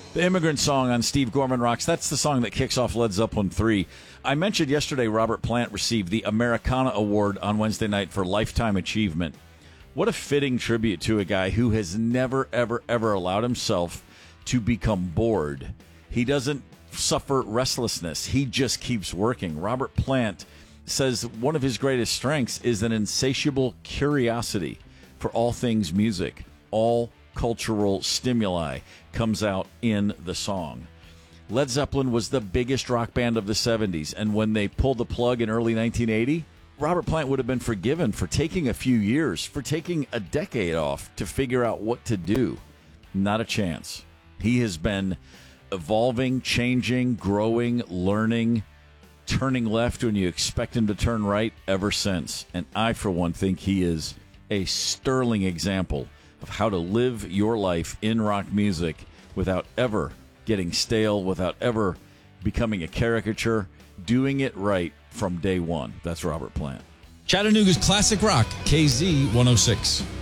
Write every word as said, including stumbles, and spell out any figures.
The Immigrant Song on Steve Gorman Rocks. That's the song that kicks off Led Zeppelin three. I mentioned yesterday Robert Plant received the Americana Award on Wednesday night for Lifetime Achievement. What a fitting tribute to a guy who has never, ever, ever allowed himself to become bored. He doesn't suffer restlessness. He just keeps working. Robert Plant says one of his greatest strengths is an insatiable curiosity for all things music. All cultural stimuli comes out in the song. Led Zeppelin was the biggest rock band of the seventies, and when they pulled the plug in early nineteen eighty, Robert Plant would have been forgiven for taking a few years, for taking a decade off to figure out what to do. Not a chance. He has been evolving, changing, growing, learning, turning left when you expect him to turn right ever since. And I, for one, think he is a sterling example of how to live your life in rock music without ever getting stale, without ever becoming a caricature, doing it right from day one. That's Robert Plant. Chattanooga's Classic Rock, K Z one oh six.